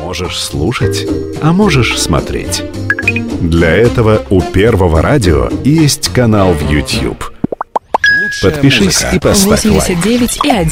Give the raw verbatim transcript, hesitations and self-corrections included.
Можешь слушать, а можешь смотреть. Для этого у Первого радио есть канал в YouTube. Подпишись и поставь лайк. восемьдесят девять и один.